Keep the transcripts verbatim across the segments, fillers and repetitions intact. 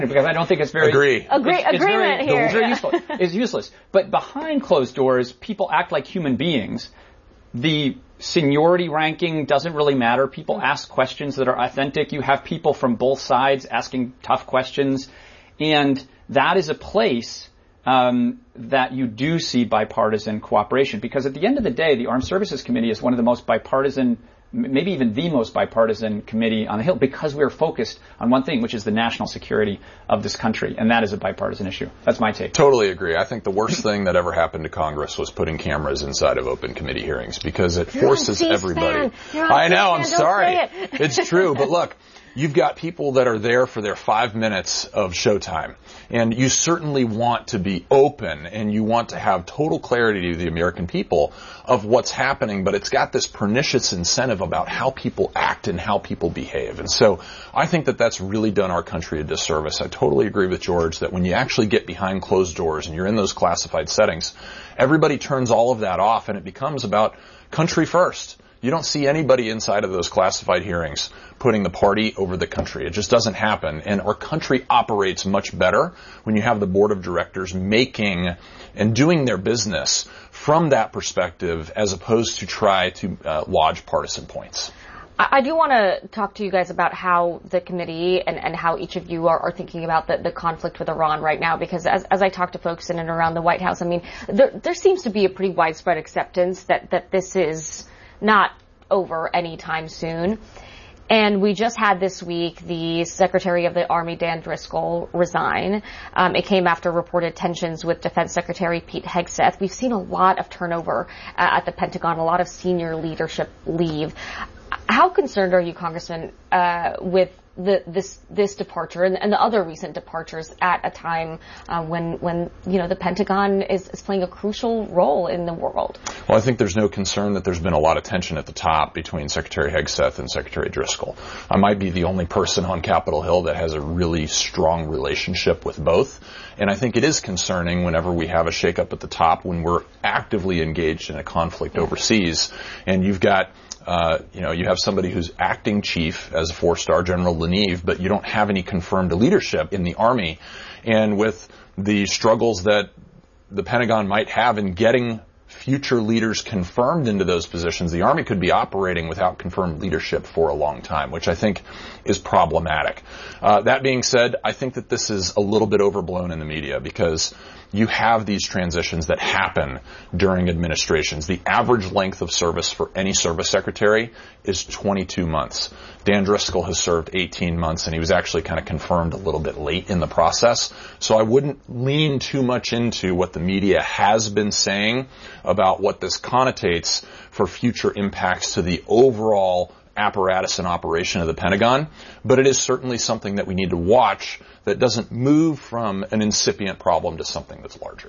because I don't think it's very... Agree. Agree it's, it's agreement very, here. It's very useful. It's useless. But behind closed doors, people act like human beings. The seniority ranking doesn't really matter. People ask questions that are authentic. You have people from both sides asking tough questions. And that is a place um, that you do see bipartisan cooperation. Because at the end of the day, the Armed Services Committee is one of the most bipartisan, maybe even the most bipartisan committee on the Hill, because we are focused on one thing, which is the national security of this country. And that is a bipartisan issue. That's my take. Totally agree. I think the worst thing that ever happened to Congress was putting cameras inside of open committee hearings, because it You're forces on everybody. You're on I know, I'm C-SPAN, don't sorry. say it. It's true, but look, you've got people that are there for their five minutes of showtime. And you certainly want to be open and you want to have total clarity to the American people of what's happening, but it's got this pernicious incentive about how people act and how people behave. And so I think that that's really done our country a disservice. I totally agree with George that when you actually get behind closed doors and you're in those classified settings, everybody turns all of that off and it becomes about country first. You don't see anybody inside of those classified hearings putting the party over the country. It just doesn't happen. And our country operates much better when you have the board of directors making and doing their business from that perspective as opposed to try to uh, lodge partisan points. I do want to talk to you guys about how the committee and, and how each of you are, are thinking about the, the conflict with Iran right now, because as, as I talk to folks in and around the White House, I mean, there, there seems to be a pretty widespread acceptance that, that this is not over anytime soon. And we just had this week the Secretary of the Army, Dan Driscoll, resign. Um, it came after reported tensions with Defense Secretary Pete Hegseth. We've seen a lot of turnover uh, at the Pentagon, a lot of senior leadership leave. How concerned are you, Congressman, uh, with the, this this departure and, and the other recent departures at a time uh, when when you know the Pentagon is, is playing a crucial role in the world? Well, I think there's no concern that there's been a lot of tension at the top between Secretary Hegseth and Secretary Driscoll. I might be the only person on Capitol Hill that has a really strong relationship with both, and I think it is concerning whenever we have a shakeup at the top when we're actively engaged in a conflict overseas, and you've got Uh, you know, you have somebody who's acting chief as a four-star General Leneve, but you don't have any confirmed leadership in the Army. And with the struggles that the Pentagon might have in getting future leaders confirmed into those positions, the Army could be operating without confirmed leadership for a long time, which I think is problematic. Uh, that being said, I think that this is a little bit overblown in the media because you have these transitions that happen during administrations. The average length of service for any service secretary is twenty-two months. Dan Driscoll has served eighteen months, and he was actually kind of confirmed a little bit late in the process. So I wouldn't lean too much into what the media has been saying about what this connotates for future impacts to the overall apparatus and operation of the Pentagon, but it is certainly something that we need to watch that doesn't move from an incipient problem to something that's larger.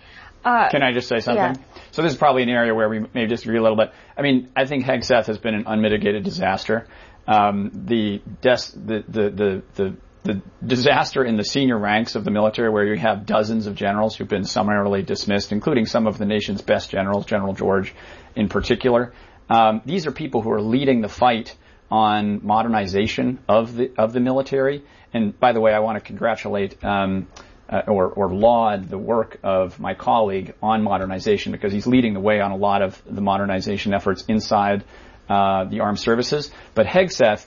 Uh, Can I just say something? Yeah. So this is probably an area where we may disagree a little bit. I mean, I think Hegseth has been an unmitigated disaster. Um, the, des- the, the, the, the, the disaster in the senior ranks of the military, where you have dozens of generals who've been summarily dismissed, including some of the nation's best generals, General George in particular. Um, these are people who are leading the fight on modernization of the of the military. And by the way, I want to congratulate um, uh, or, or laud the work of my colleague on modernization, because he's leading the way on a lot of the modernization efforts inside uh, the armed services. But Hegseth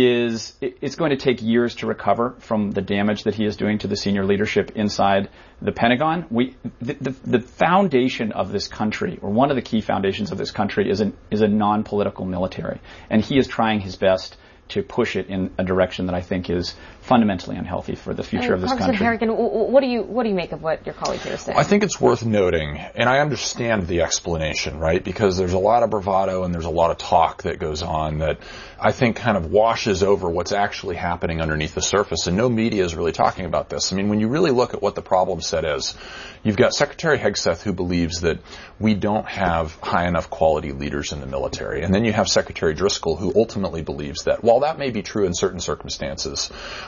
is it's going to take years to recover from the damage that he is doing to the senior leadership inside the Pentagon. We the, the, the foundation of this country, or one of the key foundations of this country, is an is a non-political military, and he is trying his best to push it in a direction that I think is fundamentally unhealthy for the future of this Congressman country. Harrigan, what do you what do you make of what your colleague here is saying? I think it's worth noting, and I understand the explanation, right? Because there's a lot of bravado and there's a lot of talk that goes on that I think kind of washes over what's actually happening underneath the surface, and no media is really talking about this. I mean, when you really look at what the problem set is, you've got Secretary Hegseth, who believes that we don't have high enough quality leaders in the military, and then you have Secretary Driscoll, who ultimately believes that while that may be true in certain circumstances,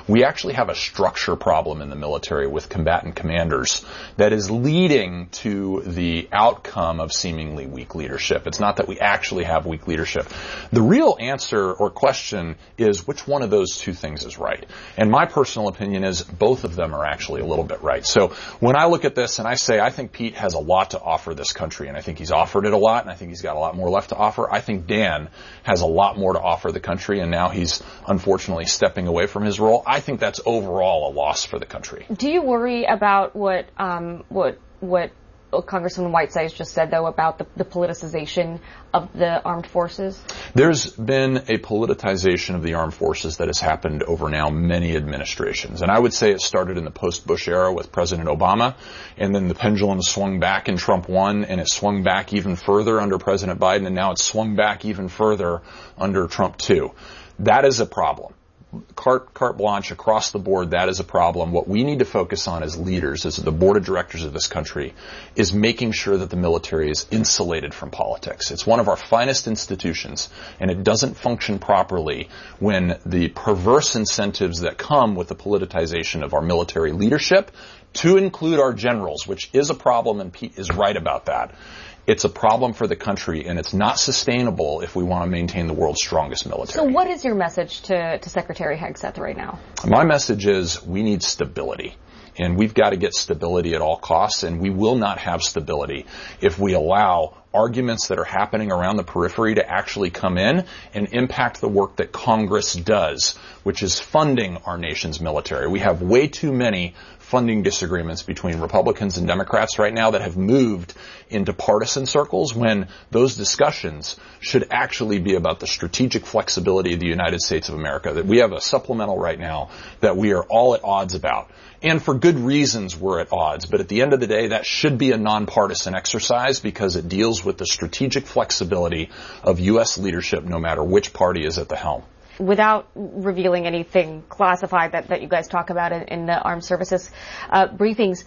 we actually have a structure problem in the military with combatant commanders that is leading to the outcome of seemingly weak leadership. It's not that we actually have weak leadership. The real answer or question is which one of those two things is right. And my personal opinion is both of them are actually a little bit right. So when I look at this and I say I think Pete has a lot to offer this country, and I think he's offered it a lot, and I think he's got a lot more left to offer, I think Dan has a lot more to offer the country, and now he's unfortunately stepping away from his role. I think that's overall a loss for the country. Do you worry about what um, what what Congressman Whitesides just said, though, about the, the politicization of the armed forces? There's been a politicization of the armed forces that has happened over now many administrations. And I would say it started in the post-Bush era with President Obama, and then the pendulum swung back in Trump one, and it swung back even further under President Biden, and now it's swung back even further under Trump two. That is a problem. Carte, carte blanche across the board, that is a problem. What we need to focus on as leaders, as the board of directors of this country, is making sure that the military is insulated from politics. It's one of our finest institutions, and it doesn't function properly when the perverse incentives that come with the politicization of our military leadership, to include our generals, which is a problem, and Pete is right about that. It's a problem for the country, and it's not sustainable if we want to maintain the world's strongest military. So what is your message to, to Secretary Hegseth right now? My message is we need stability, and we've got to get stability at all costs, and we will not have stability if we allow arguments that are happening around the periphery to actually come in and impact the work that Congress does, which is funding our nation's military. We have way too many funding disagreements between Republicans and Democrats right now that have moved into partisan circles when those discussions should actually be about the strategic flexibility of the United States of America. That we have a supplemental right now that we are all at odds about. And for good reasons we're at odds. But at the end of the day, that should be a nonpartisan exercise because it deals with the strategic flexibility of U S leadership no matter which party is at the helm. Without revealing anything classified that, that you guys talk about in, in the armed services uh, briefings,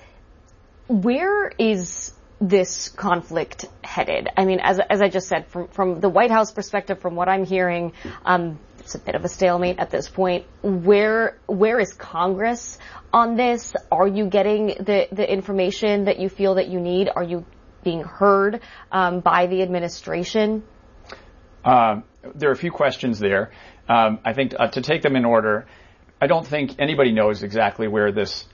where is this conflict headed? I mean, as, as I just said, from, from the White House perspective, from what I'm hearing, um, it's a bit of a stalemate at this point. Where where is Congress on this? Are you getting the, the information that you feel that you need? Are you being heard um, by the administration? Uh, there are a few questions there. Um, I think uh, to take them in order, I don't think anybody knows exactly where this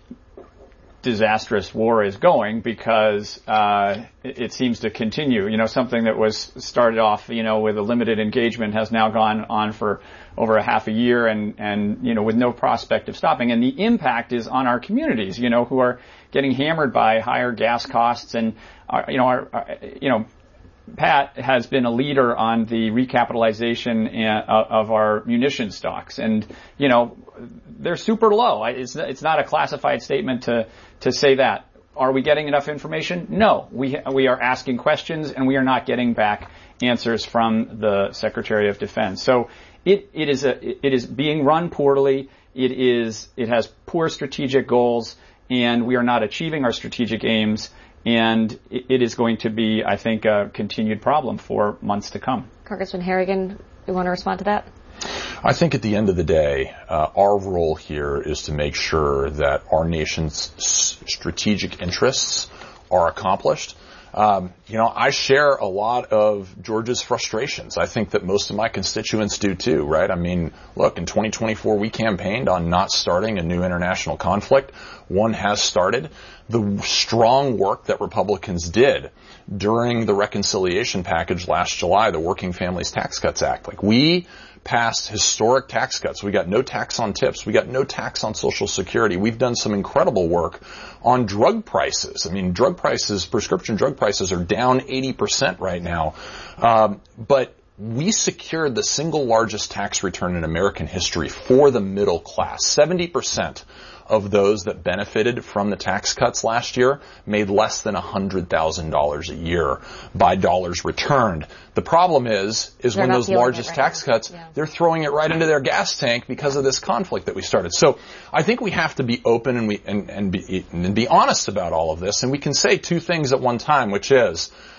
disastrous war is going because uh, it, it seems to continue. You know, something that was started off, you know, with a limited engagement has now gone on for over a half a year and, and, you know, with no prospect of stopping. And the impact is on our communities, you know, who are getting hammered by higher gas costs and, uh, you know, our, our, you know, Pat has been a leader on the recapitalization of our munition stocks, and you know they're super low. It's it's not a classified statement to to say that. Are we getting enough information? No, we we are asking questions, and we are not getting back answers from the Secretary of Defense. So it it is a it is being run poorly. It is it has poor strategic goals, and we are not achieving our strategic aims. And it is going to be, I think, a continued problem for months to come. Congressman Harrigan, you want to respond to that? I think at the end of the day, uh, our role here is to make sure that our nation's s- strategic interests are accomplished. Um, you know, I share a lot of George's frustrations. I think that most of my constituents do too, right? I mean, look, in twenty twenty-four, we campaigned on not starting a new international conflict. One has started. The strong work that Republicans did during the reconciliation package last July, the Working Families Tax Cuts Act, like we passed historic tax cuts. We got no tax on tips. We got no tax on Social Security. We've done some incredible work on drug prices. I mean, drug prices, prescription drug prices are down eighty percent right now. Um, but we secured the single largest tax return in American history for the middle class. seventy percent of those that benefited from the tax cuts last year made less than one hundred thousand dollars a year by dollars returned. The problem is, is they're when those largest right tax now. cuts, yeah. they're throwing it right into their gas tank because of this conflict that we started. So I think we have to be open and we and, and be and be honest about all of this. And we can say two things at one time, which is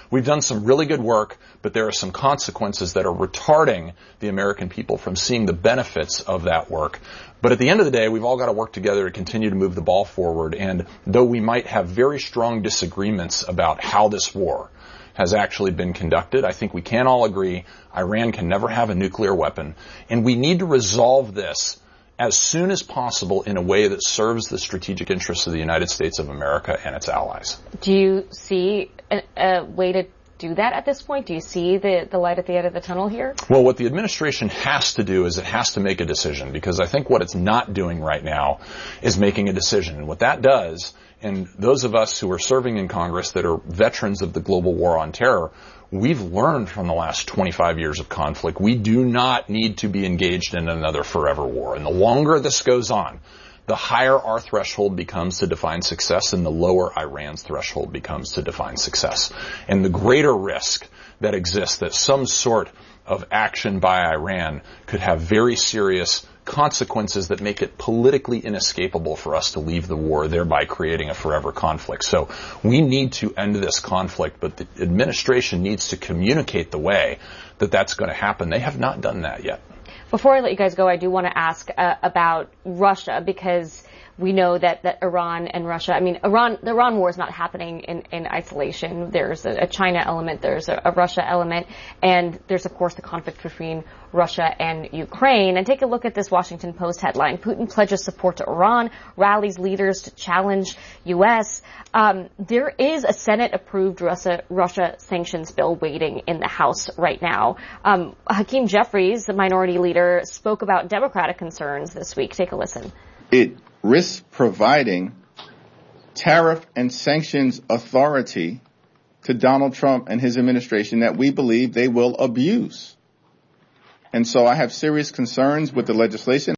we've done some really good work, but there are some consequences that are retarding the American people from seeing the benefits of that work. But at the end of the day, we've all got to work together to continue to move the ball forward. And though we might have very strong disagreements about how this war has actually been conducted, I think we can all agree Iran can never have a nuclear weapon. And we need to resolve this as soon as possible in a way that serves the strategic interests of the United States of America and its allies. Do you see a, a way to do that at this point? Do you see the, the light at the end of the tunnel here? Well, what the administration has to do is it has to make a decision, because I think what it's not doing right now is making a decision. And what that does, and those of us who are serving in Congress that are veterans of the global war on terror, we've learned from the last twenty-five years of conflict, we do not need to be engaged in another forever war. And the longer this goes on, the higher our threshold becomes to define success, and the lower Iran's threshold becomes to define success. And the greater risk that exists that some sort of action by Iran could have very serious consequences that make it politically inescapable for us to leave the war, thereby creating a forever conflict. So we need to end this conflict, but the administration needs to communicate the way that that's going to happen. They have not done that yet. Before I let you guys go, I do want to ask uh, about Russia, because we know that, that Iran and Russia, I mean, Iran, the Iran war is not happening in, in isolation. There's a, a China element, there's a, a Russia element, and there's, of course, the conflict between Russia and Ukraine. And take a look at this Washington Post headline. Putin pledges support to Iran, rallies leaders to challenge U S. Um, there is a Senate-approved Russia, Russia sanctions bill waiting in the House right now. Um, Hakeem Jeffries, the minority leader, spoke about Democratic concerns this week. Take a listen. It risks providing tariff and sanctions authority to Donald Trump and his administration that we believe they will abuse. And so I have serious concerns with the legislation.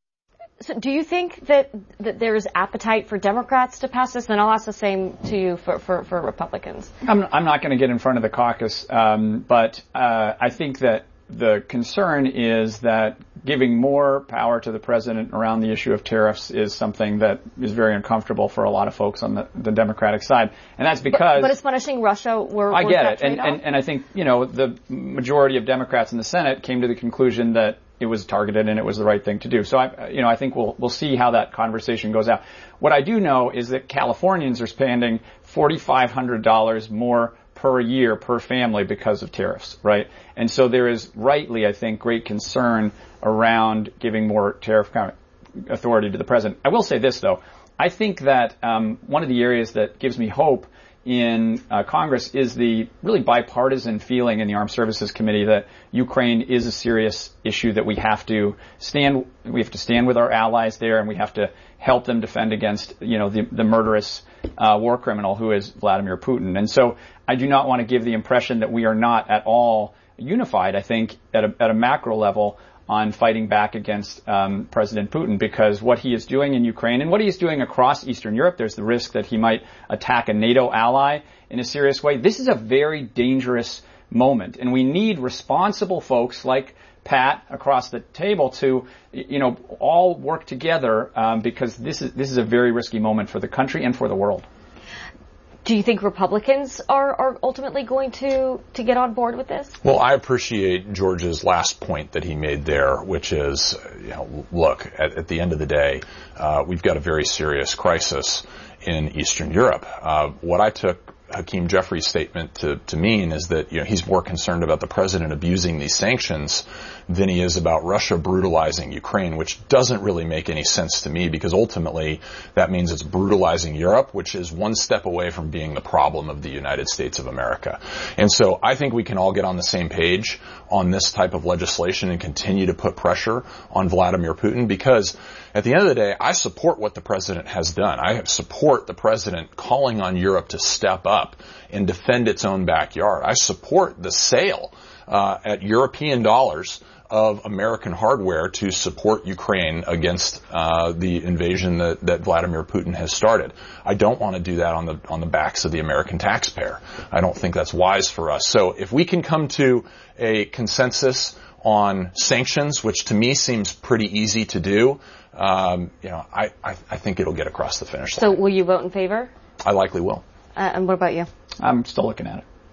So do you think that, that there is appetite for Democrats to pass this? And I'll ask the same to you for, for, for Republicans. I'm, I'm not going to get in front of the caucus, um, but uh, I think that the concern is that giving more power to the president around the issue of tariffs is something that is very uncomfortable for a lot of folks on the, the Democratic side. And that's because... But, but it's punishing Russia. Were, I get it. And, and, and I think, you know, the majority of Democrats in the Senate came to the conclusion that it was targeted and it was the right thing to do. So, I, you know, I think we'll, we'll see how that conversation goes out. What I do know is that Californians are spending four thousand five hundred dollars more per year per family because of tariffs, right? And so there is rightly, I think, great concern around giving more tariff authority to the president. I will say this, though. I think that um, one of the areas that gives me hope in uh, Congress is the really bipartisan feeling in the Armed Services Committee that Ukraine is a serious issue, that we have to stand, we have to stand with our allies there, and we have to help them defend against, you know, the, the murderous uh, war criminal who is Vladimir Putin. And so I do not want to give the impression that we are not at all unified, I think, at a, at a macro level on fighting back against um, President Putin, because what he is doing in Ukraine and what he is doing across Eastern Europe, there's the risk that he might attack a NATO ally in a serious way. This is a very dangerous moment, and we need responsible folks like Pat across the table to, you know, all work together um, because this is this is a very risky moment for the country and for the world. Do you think Republicans are, are ultimately going to, to get on board with this? Well, I appreciate George's last point that he made there, which is, you know, look, at, at the end of the day, uh, we've got a very serious crisis in Eastern Europe. Uh, what I took Hakeem Jeffries' statement to, to mean is that, you know, he's more concerned about the president abusing these sanctions than he is about Russia brutalizing Ukraine, which doesn't really make any sense to me, because ultimately that means it's brutalizing Europe, which is one step away from being the problem of the United States of America. And so I think we can all get on the same page on this type of legislation and continue to put pressure on Vladimir Putin, because at the end of the day, I support what the president has done. I support the president calling on Europe to step up and defend its own backyard. I support the sale uh, at European dollars of American hardware to support Ukraine against uh, the invasion that, that Vladimir Putin has started. I don't want to do that on the on the backs of the American taxpayer. I don't think that's wise for us. So if we can come to a consensus on sanctions, which to me seems pretty easy to do, um, you know, I, I, I think it'll get across the finish line. So will you vote in favor? I likely will. Uh, and what about you? I'm still looking at it.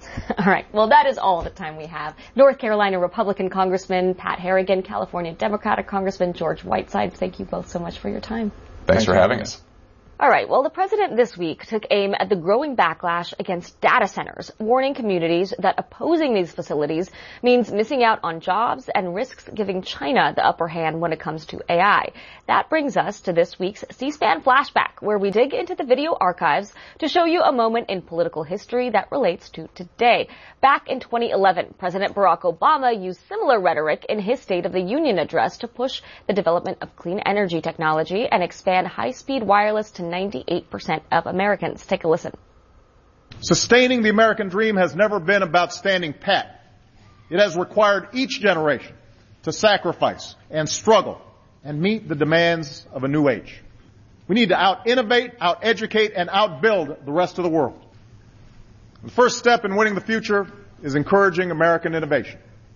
All right. Well, that is all the time we have. North Carolina Republican Congressman Pat Harrigan, California Democratic Congressman George Whiteside, thank you both so much for your time. Thanks, Thanks for having us. All right. Well, the president this week took aim at the growing backlash against data centers, warning communities that opposing these facilities means missing out on jobs and risks giving China the upper hand when it comes to A I. That brings us to this week's C-SPAN Flashback, where we dig into the video archives to show you a moment in political history that relates to today. Back in twenty eleven, President Barack Obama used similar rhetoric in his State of the Union address to push the development of clean energy technology and expand high-speed wireless to ninety-eight percent of Americans. Take a listen. Sustaining the American dream has never been about standing pat. It has required each generation to sacrifice and struggle and meet the demands of a new age. We need to out-innovate, out-educate, and out-build the rest of the world. The first step in winning the future is encouraging American innovation.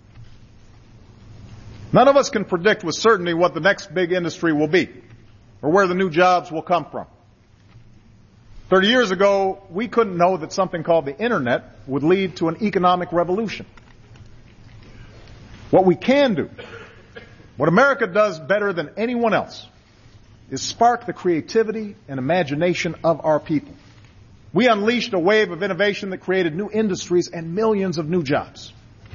None of us can predict with certainty what the next big industry will be or where the new jobs will come from. Thirty years ago, we couldn't know that something called the Internet would lead to an economic revolution. What we can do, what America does better than anyone else, is spark the creativity and imagination of our people. We unleashed a wave of innovation that created new industries and millions of new jobs.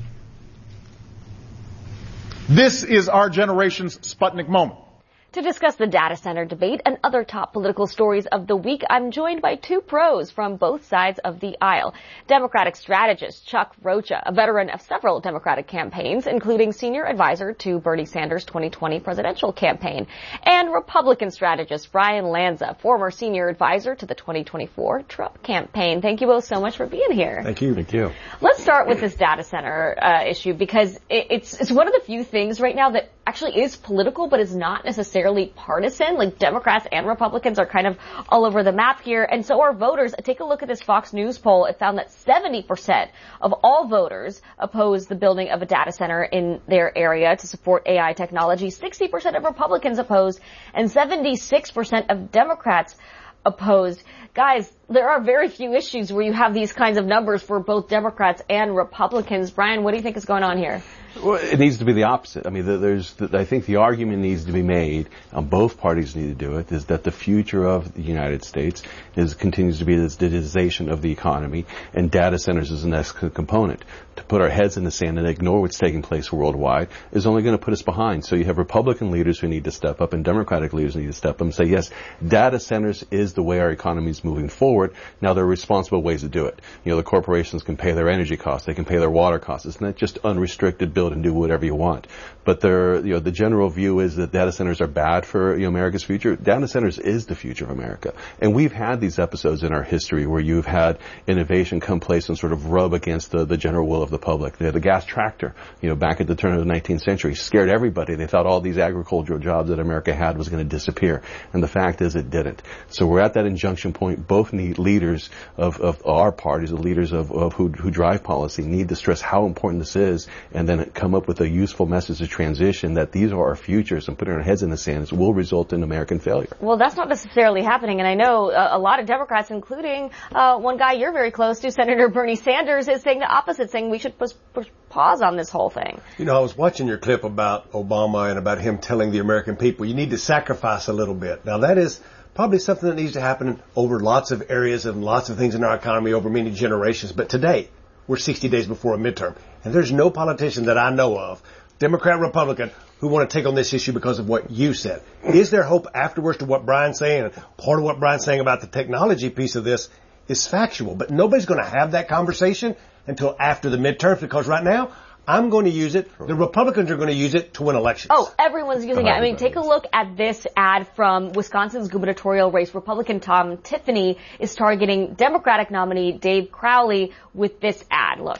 This is our generation's Sputnik moment. To discuss the data center debate and other top political stories of the week, I'm joined by two pros from both sides of the aisle. Democratic strategist Chuck Rocha, a veteran of several Democratic campaigns, including senior advisor to Bernie Sanders' twenty twenty presidential campaign, and Republican strategist Brian Lanza, former senior advisor to the twenty twenty-four Trump campaign. Thank you both so much for being here. Thank you. Thank you. Let's start with this data center uh, issue because it, it's it's one of the few things right now that actually is political but is not necessarily partisan. Like Democrats and Republicans are kind of all over the map here, and so are voters. Take a look at this Fox News poll. It found that seventy percent of all voters oppose the building of a data center in their area to support A I technology. sixty percent of Republicans opposed, and seventy-six percent of Democrats opposed. Guys, there are very few issues where you have these kinds of numbers for both Democrats and Republicans. Brian, what do you think is going on here? Well, it needs to be the opposite. I mean, there's, I think the argument needs to be made, um, both parties need to do it, is that the future of the United States is continues to be this digitization of the economy, and data centers is the next component. To put our heads in the sand and ignore what's taking place worldwide is only going to put us behind. So you have Republican leaders who need to step up and Democratic leaders who need to step up and say, yes, data centers is the way our economy is moving forward. Now there are responsible ways to do it. You know, the corporations can pay their energy costs, they can pay their water costs. It's not just unrestricted build and do whatever you want. But there, you know, the general view is that data centers are bad for, you know, America's future. Data centers is the future of America. And we've had these episodes in our history where you've had innovation come place and sort of rub against the, the general will of the public. The, the gas tractor, you know, back at the turn of the nineteenth century scared everybody. They thought all these agricultural jobs that America had was going to disappear. And the fact is it didn't. So we're at that injunction point. Both need leaders of, of our parties, the leaders of, of who, who drive policy, need to stress how important this is and then come up with a useful message of transition that these are our futures, and putting our heads in the sand will result in American failure. Well, that's not necessarily happening, and I know a, a lot of Democrats, including uh, one guy you're very close to, Senator Bernie Sanders, is saying the opposite, saying we should push, push pause on this whole thing. You know, I was watching your clip about Obama and about him telling the American people, you need to sacrifice a little bit. Now, that is probably something that needs to happen over lots of areas and lots of things in our economy over many generations. But today, we're sixty days before a midterm, and there's no politician that I know of, Democrat, Republican, who want to take on this issue because of what you said. Is there hope afterwards to what Brian's saying? And part of what Brian's saying about the technology piece of this is factual, but nobody's going to have that conversation until after the midterms, because right now, I'm going to use it. The Republicans are going to use it to win elections. Oh, everyone's using it. I mean, take a look at this ad from Wisconsin's gubernatorial race. Republican Tom Tiffany is targeting Democratic nominee Dave Crowley with this ad. Look.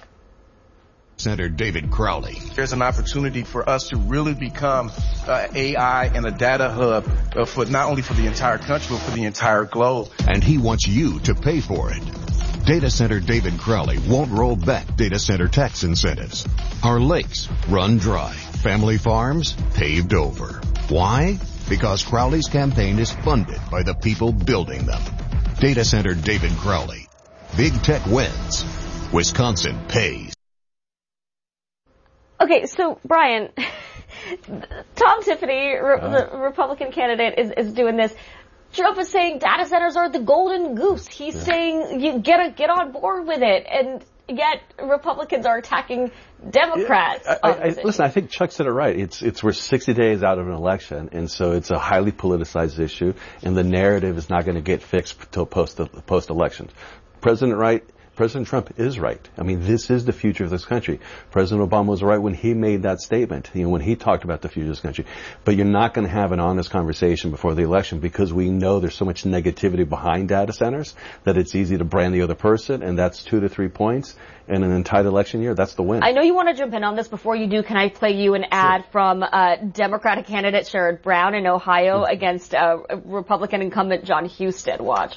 Senator David Crowley. There's an opportunity for us to really become uh, A I and a data hub uh, for not only for the entire country, but for the entire globe. And he wants you to pay for it. Data Center David Crowley won't roll back data center tax incentives. Our lakes run dry. Family farms paved over. Why? Because Crowley's campaign is funded by the people building them. Data Center David Crowley. Big tech wins. Wisconsin pays. Okay, so Brian, Tom Tiffany, re- the Republican candidate, is, is doing this. Trump is saying data centers are the golden goose. He's yeah. saying you get a, get on board with it, and yet Republicans are attacking Democrats. Yeah, I, I, I, listen, I think Chuck said it right. It's it's we're sixty days out of an election, and so it's a highly politicized issue, and the narrative is not going to get fixed until post post election. President Right. President Trump is right. I mean, this is the future of this country. President Obama was right when he made that statement, you know, when he talked about the future of this country. But you're not going to have an honest conversation before the election because we know there's so much negativity behind data centers that it's easy to brand the other person, and that's two to three points. In an entitled election year, that's the win. I know you want to jump in on this. Before you do, can I play you an ad sure. from uh, Democratic candidate Sherrod Brown in Ohio mm-hmm. against uh, Republican incumbent John Huston? Watch.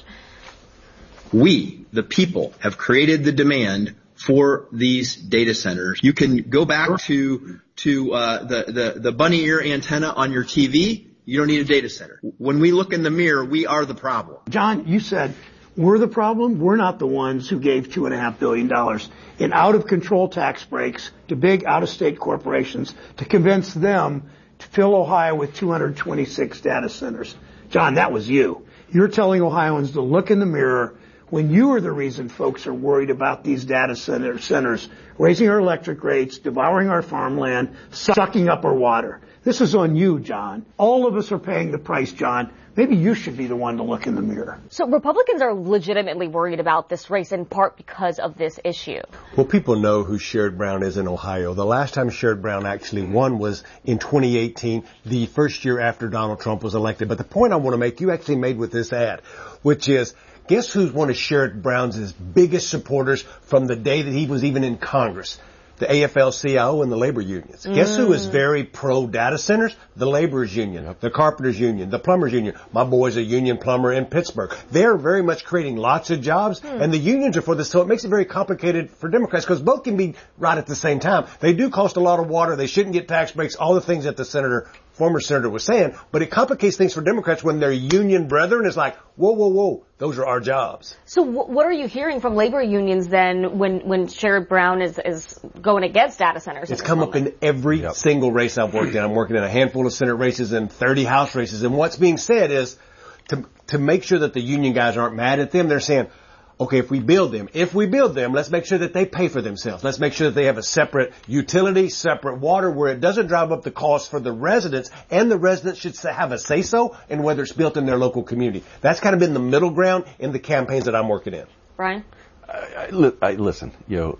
We, the people, have created the demand for these data centers. You can go back to to uh, the, the, the bunny ear antenna on your T V. You don't need a data center. When we look in the mirror, we are the problem. John, you said we're the problem. We're not the ones who gave two and a half billion dollars in out-of-control tax breaks to big out-of-state corporations to convince them to fill Ohio with two hundred twenty-six data centers. John, that was you. You're telling Ohioans to look in the mirror when you are the reason folks are worried about these data center centers raising our electric rates, devouring our farmland, sucking up our water. This is on you, John. All of us are paying the price, John. Maybe you should be the one to look in the mirror. So Republicans are legitimately worried about this race in part because of this issue. Well, people know who Sherrod Brown is in Ohio. The last time Sherrod Brown actually won was in twenty eighteen, the first year after Donald Trump was elected. But the point I want to make, you actually made with this ad, which is, guess who's one of Sherrod Brown's biggest supporters from the day that he was even in Congress? The A F L C I O and the labor unions. Mm. Guess who is very pro data centers? The laborers union, yep. the carpenters union, the plumbers union. My boy's a union plumber in Pittsburgh. They're very much creating lots of jobs, mm. and the unions are for this, so it makes it very complicated for Democrats because both can be right at the same time. They do cost a lot of water. They shouldn't get tax breaks, all the things that the senator former senator was saying, but it complicates things for Democrats when their union brethren is like, whoa, whoa, whoa, those are our jobs. So w- what are you hearing from labor unions then when, when Sherrod Brown is, is going against data centers? It's come moment? up in every yep. single race I've worked in. I'm working in a handful of Senate races and thirty House races, and what's being said is to, to make sure that the union guys aren't mad at them, they're saying, okay, if we build them, if we build them, let's make sure that they pay for themselves. Let's make sure that they have a separate utility, separate water, where it doesn't drive up the cost for the residents, and the residents should have a say-so in whether it's built in their local community. That's kind of been the middle ground in the campaigns that I'm working in. Brian? I, I, I, listen, you know,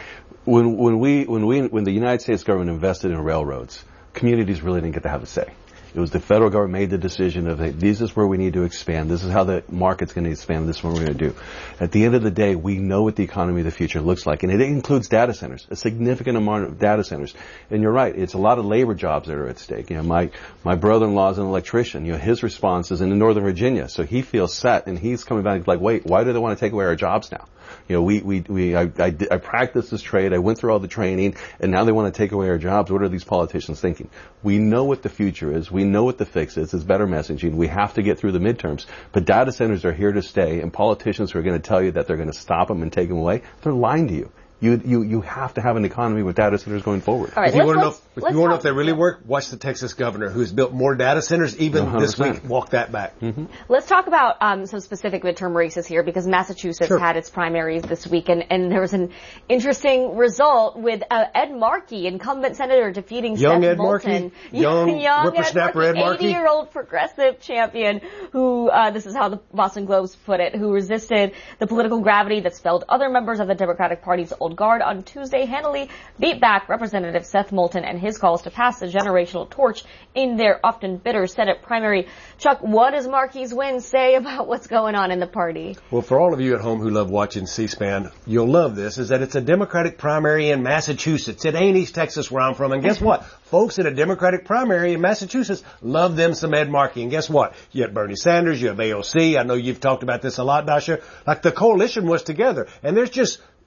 when, when we, when we, when the United States government invested in railroads, communities really didn't get to have a say. It was the federal government made the decision of, hey, this is where we need to expand. This is how the market's going to expand. This is what we're going to do. At the end of the day, we know what the economy of the future looks like, and it includes data centers, a significant amount of data centers. And you're right, it's a lot of labor jobs that are at stake. You know, my my brother-in-law is an electrician. You know, his response is in Northern Virginia, so he feels set, and he's coming back like, wait, why do they want to take away our jobs now? You know, we, we, we, I, I, I practiced this trade, I went through all the training, and now they want to take away our jobs. What are these politicians thinking? We know what the future is. We know what the fix is. It's better messaging. We have to get through the midterms. But data centers are here to stay, and politicians who are going to tell you that they're going to stop them and take them away, they're lying to you. You, you, you have to have an economy with data centers going forward. All right, if you want to know, if you want to know if they really work, watch the Texas governor who's built more data centers even one hundred percent this week. Walk that back. Mm-hmm. Let's talk about um, some specific midterm races here because Massachusetts sure. had its primaries this week, and, and there was an interesting result with uh, Ed Markey, incumbent senator, defeating young Seth Ed Moulton. Markey, young, young whippersnapper Ed Markey, eighty-year-old progressive champion who, uh, this is how the Boston Globes put it, who resisted the political gravity that spelled other members of the Democratic Party's old guard on Tuesday. They handily beat back Representative Seth Moulton and his calls to pass the generational torch in their often bitter Senate primary. Chuck, what does Markey's win say about what's going on in the party? Well, for all of you at home who love watching C-SPAN, you'll love this, is that it's a Democratic primary in Massachusetts. It ain't East Texas where I'm from. And guess what? Folks in a Democratic primary in Massachusetts love them some Ed Markey. And guess what? You have Bernie Sanders, you have A O C. I know you've talked about this a lot, Dasha. Like the coalition was together. And there's just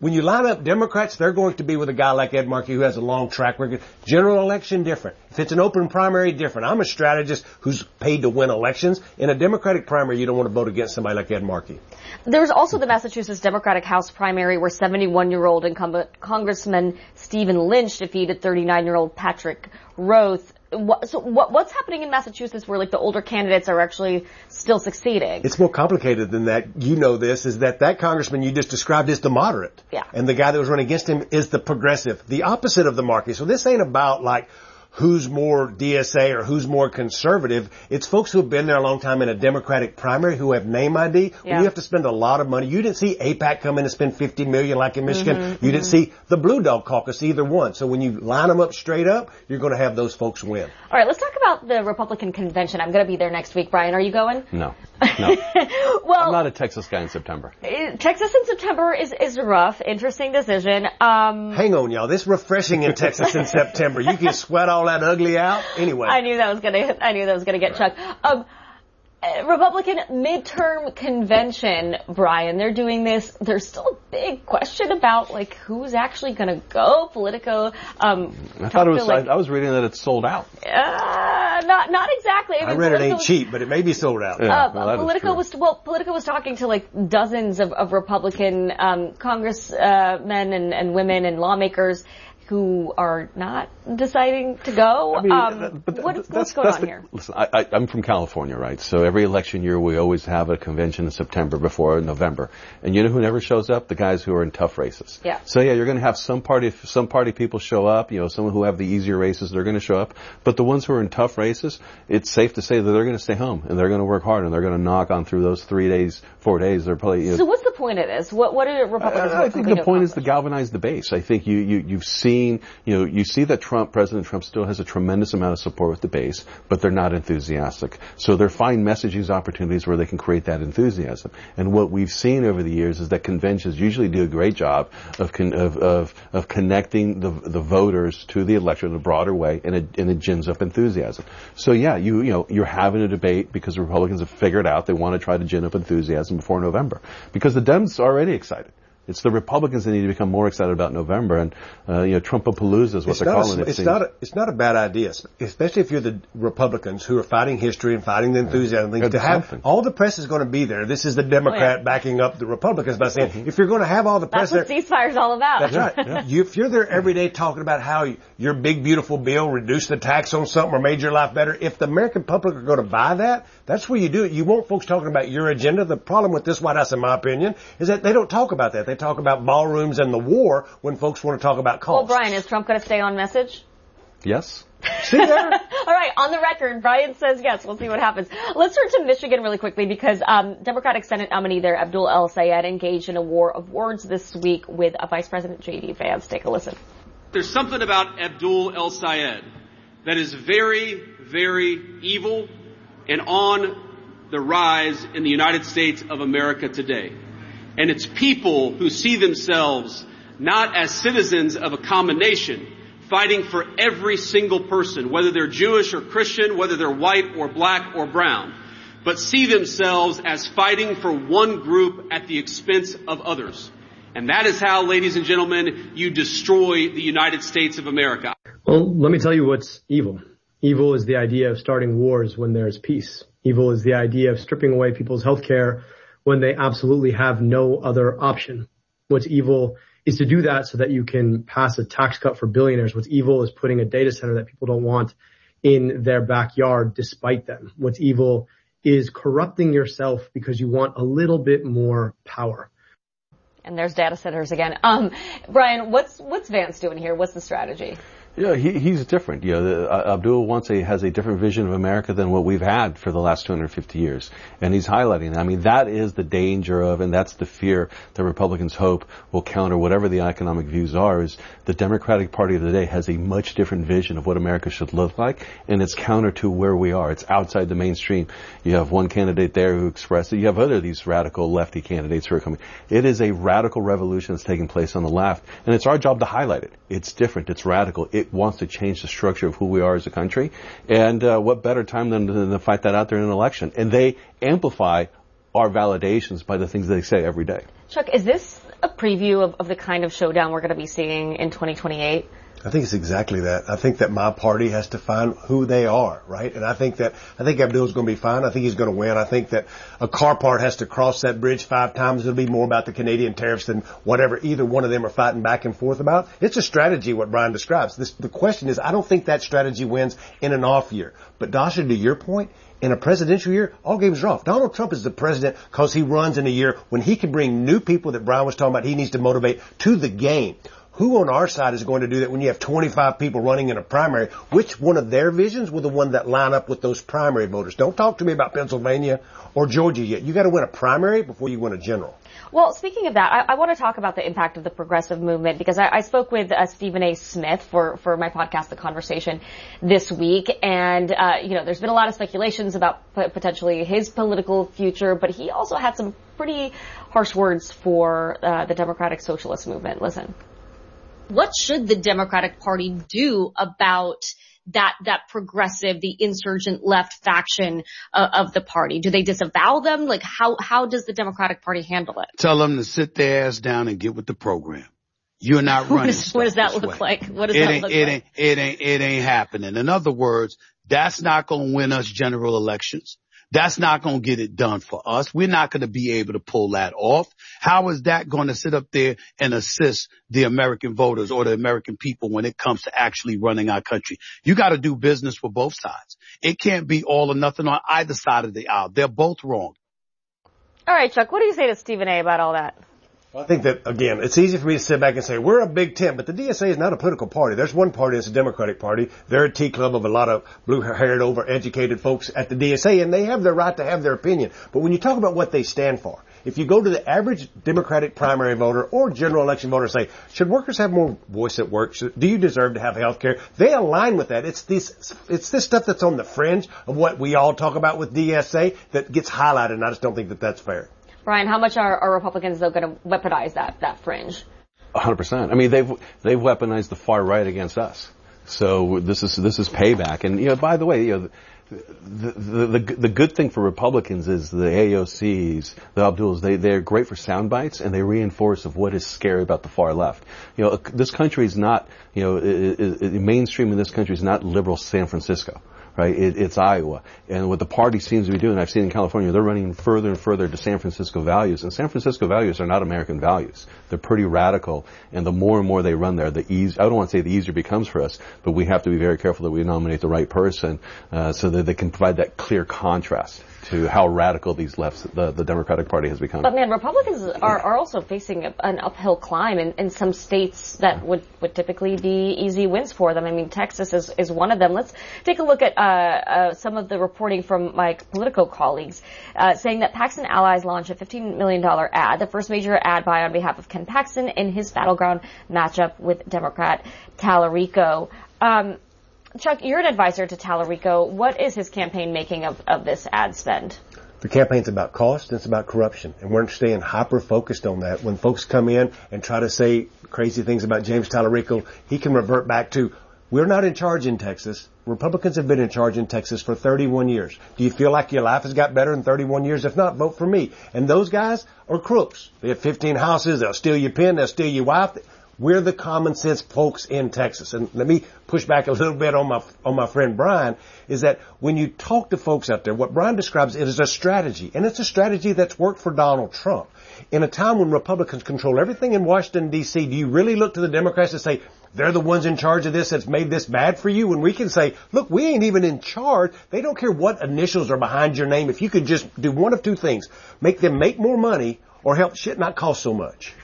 when you line up Democrats, they're going to be with a guy like Ed Markey who has a long track record. General election, different. If it's an open primary, different. I'm a strategist who's paid to win elections. In a Democratic primary, you don't want to vote against somebody like Ed Markey. There's also the Massachusetts Democratic House primary where seventy-one-year-old incumbent Congressman Stephen Lynch defeated thirty-nine-year-old Patrick Roth. What, so what, what's happening in Massachusetts where like the older candidates are actually still succeeding? It's more complicated than that. You know this, is that that congressman you just described is the moderate. Yeah. And the guy that was running against him is the progressive, the opposite of the Markey. So this ain't about like who's more D S A or who's more conservative. It's folks who have been there a long time in a Democratic primary who have name I D. Yeah. You have to spend a lot of money. You didn't see A PAC come in and spend fifty million dollars like in Michigan. Mm-hmm, you didn't mm-hmm. see the Blue Dog Caucus, either one. So when you line them up straight up, you're going to have those folks win. All right, let's talk about the Republican convention. I'm going to be there next week. Brian, are you going? No. No. Well, I'm not a Texas guy in September. Texas in September is, is rough. Interesting decision. Um, Hang on, y'all. This refreshing in Texas in September. You can sweat all that ugly out. Anyway. I knew that was gonna, I knew that was gonna get Chuck. Um, Republican midterm convention, Brian, they're doing this. There's still a big question about like who's actually going to go. Politico. Um, I thought it was. like, I, I was reading that it's sold out. Uh, not not exactly. I, I mean, read Politico it ain't was, cheap, but it may be sold out. Yeah, uh, well, Politico was well. Politico was talking to like dozens of, of Republican um, congressmen and, and women and lawmakers who are not deciding to go. I mean, um, but what, that's, what's going that's on the, here? Listen, I, I, I'm from California, right? So every election year we always have a convention in September before November. And you know who never shows up? The guys who are in tough races. Yeah. So yeah, you're going to have some party, some party people show up, you know, some who have the easier races, they're going to show up. But the ones who are in tough races, it's safe to say that they're going to stay home and they're going to work hard and they're going to knock on through those three days, four days. They're probably, you know, So what's the point of this? What what are Republicans? I, I think the point is to galvanize the base. I think you, you, you've seen, you know, you see that Trump, President Trump still has a tremendous amount of support with the base, but they're not enthusiastic. So they're finding messaging opportunities where they can create that enthusiasm. And what we've seen over the years is that conventions usually do a great job of con- of, of, of connecting the the voters to the electorate in a broader way, and it, and it gins up enthusiasm. So yeah, you you know, you're having a debate because the Republicans have figured out they want to try to gin up enthusiasm before November. Because the Dems are already excited. It's the Republicans that need to become more excited about November, and uh, you know, Trumpapalooza is what it's they're calling a, it. It's seems. not. A, it's not a bad idea, especially if you're the Republicans who are fighting history and fighting the enthusiasm. Yeah. To have Something. all the press is going to be there. This is the Democrat oh, yeah. backing up the Republicans by saying, mm-hmm. if you're going to have all the press That's there, what ceasefire's all about. That's right. Yeah. You, if you're there every day talking about how your big beautiful bill reduced the tax on something or made your life better, if the American public are going to buy that, that's where you do it. You want folks talking about your agenda. The problem with this White House, in my opinion, is that they don't talk about that. They talk about ballrooms and the war when folks want to talk about costs. Well, Brian, is Trump going to stay on message? Yes. See there? All right, on the record, Brian says yes. We'll see what happens. Let's turn to Michigan really quickly because um, Democratic Senate nominee there, Abdul El-Sayed, engaged in a war of words this week with a Vice President J D Vance. Take a listen. There's something about Abdul El-Sayed that is very, very evil and on the rise in the United States of America today. And it's people who see themselves not as citizens of a common nation, fighting for every single person, whether they're Jewish or Christian, whether they're white or black or brown, but see themselves as fighting for one group at the expense of others. And that is how, ladies and gentlemen, you destroy the United States of America. Well, let me tell you what's evil. Evil is the idea of starting wars when there's peace. Evil is the idea of stripping away people's health care when they absolutely have no other option. What's evil is to do that so that you can pass a tax cut for billionaires. What's evil is putting a data center that people don't want in their backyard despite them. What's evil is corrupting yourself because you want a little bit more power. And there's data centers again. Um, Brian, what's what's Vance doing here? What's the strategy? Yeah, he, he's different. You know, the, uh, Abdul wants a, has a different vision of America than what we've had for the last two hundred fifty years. And he's highlighting that. I mean, that is the danger of, and that's the fear that Republicans hope will counter whatever the economic views are, is the Democratic Party of the day has a much different vision of what America should look like, and it's counter to where we are. It's outside the mainstream. You have one candidate there who expressed it. You have other of these radical lefty candidates who are coming. It is a radical revolution that's taking place on the left, and it's our job to highlight it. It's different. It's radical. It wants to change the structure of who we are as a country. And uh, what better time than, than to fight that out there in an election? And they amplify our validations by the things they say every day. Chuck, is this a preview of, of the kind of showdown we're going to be seeing in twenty twenty-eight? I think it's exactly that. I think that my party has to find who they are, right? And I think that, I think Abdul's going to be fine. I think he's going to win. I think that a car part has to cross that bridge five times. It'll be more about the Canadian tariffs than whatever either one of them are fighting back and forth about. It's a strategy, what Brian describes. This, the question is, I don't think that strategy wins in an off year. But Dasha, to your point, in a presidential year, all games are off. Donald Trump is the president because he runs in a year when he can bring new people that Brian was talking about he needs to motivate to the game. Who on our side is going to do that when you have twenty-five people running in a primary? Which one of their visions will the one that line up with those primary voters? Don't talk to me about Pennsylvania or Georgia yet. You got to win a primary before you win a general. Well, speaking of that, I, I want to talk about the impact of the progressive movement because I, I spoke with uh, Stephen A. Smith for, for my podcast, The Conversation, this week. And, uh, you know, there's been a lot of speculations about p- potentially his political future, but he also had some pretty harsh words for uh, the Democratic Socialist movement. Listen. What should the Democratic Party do about that, that progressive, the insurgent left faction uh, of the party? Do they disavow them? Like, how, how does the Democratic Party handle it? Tell them to sit their ass down and get with the program. You're not running. What, is, what does that look way. like? What does it that ain't, look it like? Ain't, it ain't, it ain't happening. In other words, that's not going to win us general elections. That's not going to get it done for us. We're not going to be able to pull that off. How is that going to sit up there and assist the American voters or the American people when it comes to actually running our country? You got to do business with both sides. It can't be all or nothing on either side of the aisle. They're both wrong. All right, Chuck, what do you say to Stephen A. about all that? I think that, again, it's easy for me to sit back and say, we're a big tent, but the D S A is not a political party. There's one party that's a Democratic Party. They're a tea club of a lot of blue-haired, over-educated folks at the D S A, and they have their right to have their opinion. But when you talk about what they stand for, if you go to the average Democratic primary voter or general election voter and say, should workers have more voice at work? Should, do you deserve to have health care? They align with that. It's this, it's this stuff that's on the fringe of what we all talk about with D S A that gets highlighted, and I just don't think that that's fair. Brian, how much are, are Republicans, though, going to weaponize that, that fringe? one hundred percent. I mean, they've they've weaponized the far right against us. So this is this is payback. And, you know, by the way, you know, the the the, the good thing for Republicans is the A O Cs, the Abduls, they they're great for sound bites, and they reinforce of what is scary about the far left. You know, this country is not, you know, it, it, it, mainstream in this country is not liberal San Francisco. Right, it, it's Iowa, and what the party seems to be doing, I've seen in California, they're running further and further to San Francisco values, and San Francisco values are not American values. They're pretty radical, and the more and more they run there, the easy, I don't want to say the easier it becomes for us, but we have to be very careful that we nominate the right person, uh, so that they can provide that clear contrast to how radical these lefts, the, the Democratic Party has become. But man, Republicans are, are also facing a, an uphill climb in, in some states that would, would typically be easy wins for them. I mean, Texas is, is one of them. Let's take a look at uh, uh, some of the reporting from my Politico colleagues, uh, saying that Paxton Allies launched a fifteen million dollars ad, the first major ad buy on behalf of Ken Paxton in his battleground matchup with Democrat Tallarico. Um, Chuck, you're an advisor to Tallarico. What is his campaign making of, of this ad spend? The campaign's about cost and it's about corruption. And we're staying hyper-focused on that. When folks come in and try to say crazy things about James Tallarico, he can revert back to, we're not in charge in Texas. Republicans have been in charge in Texas for thirty-one years. Do you feel like your life has got better in thirty-one years? If not, vote for me. And those guys are crooks. They have fifteen houses. They'll steal your pen. They'll steal your wife. We're the common sense folks in Texas. And let me push back a little bit on my, on my friend Brian, is that when you talk to folks out there, what Brian describes it as a strategy. And it's a strategy that's worked for Donald Trump. In a time when Republicans control everything in Washington, D C, do you really look to the Democrats and say, they're the ones in charge of this that's made this bad for you? When we can say, look, we ain't even in charge. They don't care what initials are behind your name. If you could just do one of two things, make them make more money or help shit not cost so much.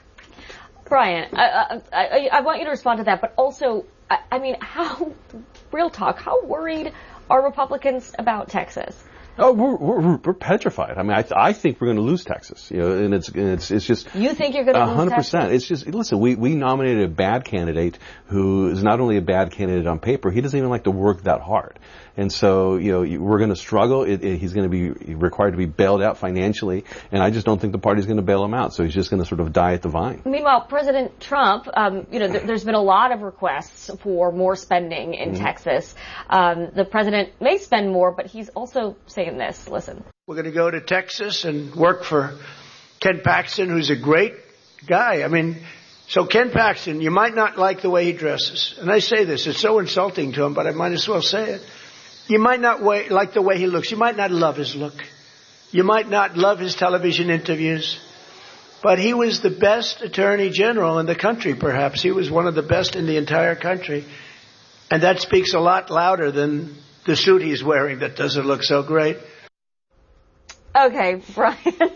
Brian, I, I, I want you to respond to that, but also, I, I mean, how, real talk, how worried are Republicans about Texas? Oh, we're, we're, we're petrified. I mean, I, th- I think we're going to lose Texas. You know, and it's, it's, it's just. You think you're going to lose Texas? one hundred percent. It's just, listen, we, we nominated a bad candidate who is not only a bad candidate on paper, he doesn't even like to work that hard. And so, you know, we're going to struggle. It, it, he's going to be required to be bailed out financially, and I just don't think the party's going to bail him out. So he's just going to sort of die at the vine. Meanwhile, President Trump, um, you know, th- there's been a lot of requests for more spending in mm-hmm. Texas. Um, the president may spend more, but he's also saying this. Listen. We're going to go to Texas and work for Ken Paxton, who's a great guy. I mean, so Ken Paxton, you might not like the way he dresses. And I say this, it's so insulting to him, but I might as well say it. You might not way, like the way he looks. You might not love his look. You might not love his television interviews. But he was the best attorney general in the country, perhaps. He was one of the best in the entire country. And that speaks a lot louder than the suit he's wearing that doesn't look so great. Okay, Brian.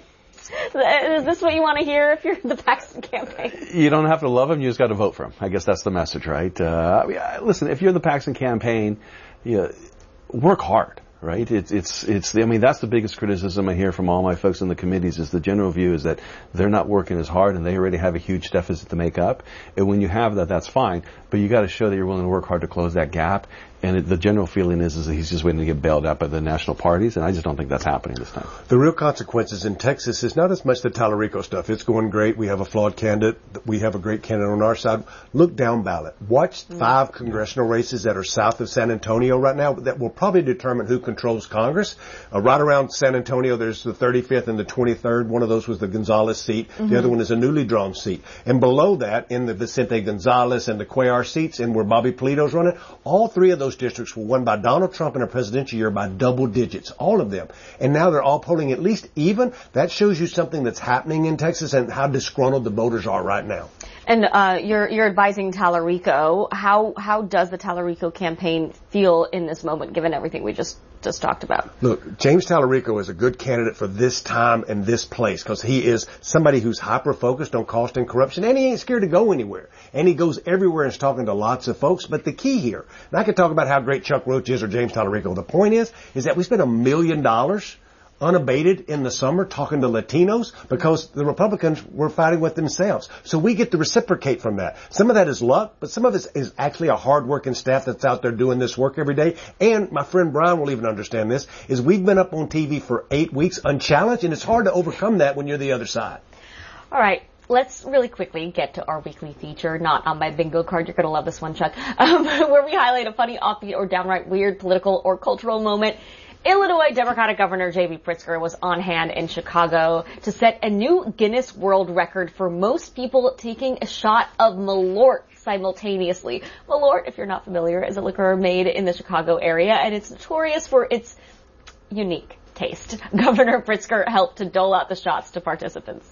Is this what you want to hear if you're in the Paxton campaign? You don't have to love him, you just got to vote for him. I guess that's the message, right? Uh, I mean, listen, if you're in the Paxton campaign, you know, work hard. Right? It's, it's, it's, the, I mean, that's the biggest criticism I hear from all my folks in the committees is the general view is that they're not working as hard and they already have a huge deficit to make up. And when you have that, that's fine. But you got to show that you're willing to work hard to close that gap. And it, the general feeling is, is that he's just waiting to get bailed out by the national parties, and I just don't think that's happening this time. The real consequences in Texas is not as much the Tallarico stuff. It's going great. We have a flawed candidate. We have a great candidate on our side. Look down ballot. Watch five congressional races that are south of San Antonio right now that will probably determine who controls Congress. Uh, right around San Antonio, there's the thirty-fifth and the twenty-third. One of those was the Gonzales seat. Mm-hmm. The other one is a newly drawn seat. And below that, in the Vicente Gonzalez and the Cuellar seats, and where Bobby Polito's running, all three of those districts were won by Donald Trump in a presidential year by double digits, all of them. And now they're all polling at least even. That shows you something that's happening in Texas and how disgruntled the voters are right now. And uh, you're you're advising Tallarico. How how does the Tallarico campaign feel in this moment, given everything we just just talked about? Look, James Tallarico is a good candidate for this time and this place because he is somebody who's hyper-focused on cost and corruption, and he ain't scared to go anywhere. And he goes everywhere and is talking to lots of folks. But the key here, and I could talk about how great Chuck Roach is or James Tallarico. The point is, is that we spent a million dollars unabated in the summer talking to Latinos because the Republicans were fighting with themselves. So we get to reciprocate from that. Some of that is luck, but some of it is actually a hard-working staff that's out there doing this work every day. And my friend Brian will even understand this, is we've been up on T V for eight weeks unchallenged, and it's hard to overcome that when you're the other side. All right. Let's really quickly get to our weekly feature, not on my bingo card. You're going to love this one, Chuck, um, where we highlight a funny, offbeat, or downright weird political or cultural moment. Illinois Democratic Governor J B Pritzker was on hand in Chicago to set a new Guinness World Record for most people taking a shot of Malort simultaneously. Malort, if you're not familiar, is a liquor made in the Chicago area, and it's notorious for its unique taste. Governor Pritzker helped to dole out the shots to participants.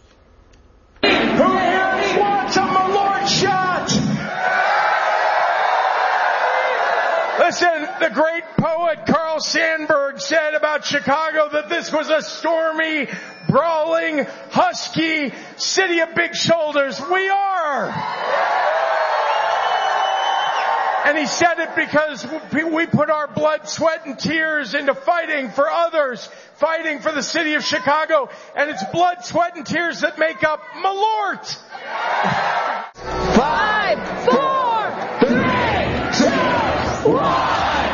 Who here wants a Malort shot? Listen, the great poet Carl Sandburg said about Chicago that this was a stormy, brawling, husky city of big shoulders. We are! And he said it because we put our blood, sweat, and tears into fighting for others, fighting for the city of Chicago, and it's blood, sweat, and tears that make up Malort! Five, four, three, two, one!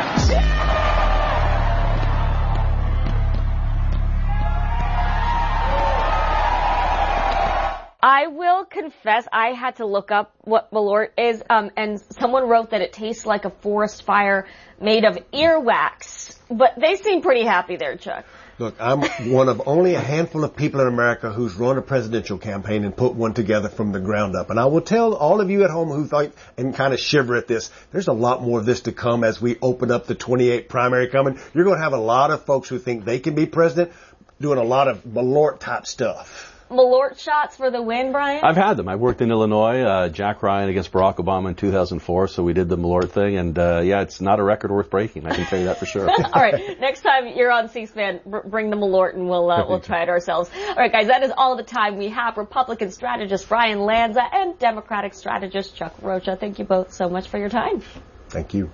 I will confess I had to look up what Malort is, um, and someone wrote that it tastes like a forest fire made of earwax. But they seem pretty happy there, Chuck. Look, I'm one of only a handful of people in America who's run a presidential campaign and put one together from the ground up. And I will tell all of you at home who thought and kind of shiver at this, there's a lot more of this to come as we open up the twenty-eight primary coming. You're going to have a lot of folks who think they can be president doing a lot of Malort type stuff. Malort shots for the win, Brian? I've had them. I worked in Illinois, uh, Jack Ryan against Barack Obama in two thousand four, so we did the Malort thing, and uh, yeah, it's not a record worth breaking. I can tell you that for sure. All right, next time you're on C-SPAN, br- bring the Malort and we'll uh, we'll try it ourselves. All right, guys, that is all the time we have. Republican strategist Brian Lanza and Democratic strategist Chuck Rocha. Thank you both so much for your time. Thank you.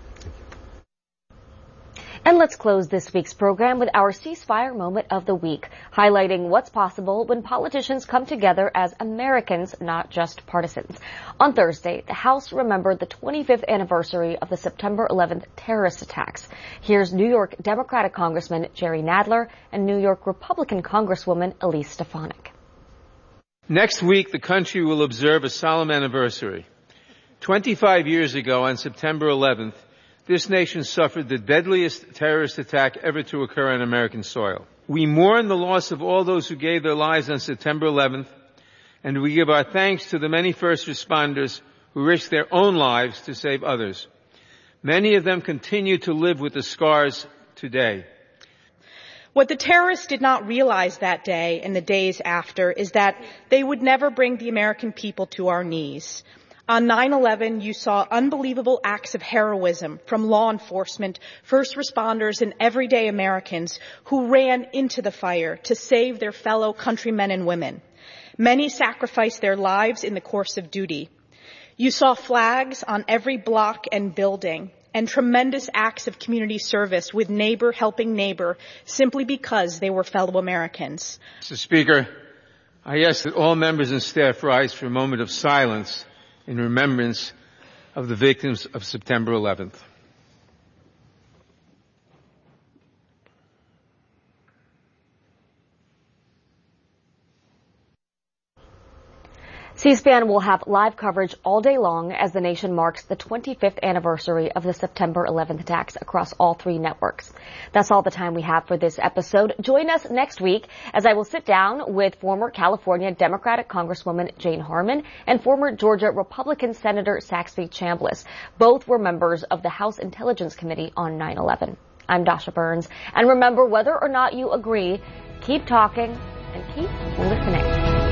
And let's close this week's program with our ceasefire moment of the week, highlighting what's possible when politicians come together as Americans, not just partisans. On Thursday, the House remembered the twenty-fifth anniversary of the September eleventh terrorist attacks. Here's New York Democratic Congressman Jerry Nadler and New York Republican Congresswoman Elise Stefanik. Next week, the country will observe a solemn anniversary. twenty-five years ago, on September eleventh, this nation suffered the deadliest terrorist attack ever to occur on American soil. We mourn the loss of all those who gave their lives on September eleventh And we give our thanks to the many first responders who risked their own lives to save others. Many of them continue to live with the scars today. What the terrorists did not realize that day and the days after is that they would never bring the American people to our knees. On nine eleven, you saw unbelievable acts of heroism from law enforcement, first responders, and everyday Americans who ran into the fire to save their fellow countrymen and women. Many sacrificed their lives in the course of duty. You saw flags on every block and building, and tremendous acts of community service with neighbor helping neighbor simply because they were fellow Americans. Mister Speaker, I ask that all members and staff rise for a moment of silence in remembrance of the victims of September eleventh. C-SPAN will have live coverage all day long as the nation marks the twenty-fifth anniversary of the September eleventh attacks across all three networks. That's all the time we have for this episode. Join us next week as I will sit down with former California Democratic Congresswoman Jane Harman and former Georgia Republican Senator Saxby Chambliss. Both were members of the House Intelligence Committee on nine eleven. I'm Dasha Burns. And remember, whether or not you agree, keep talking and keep listening.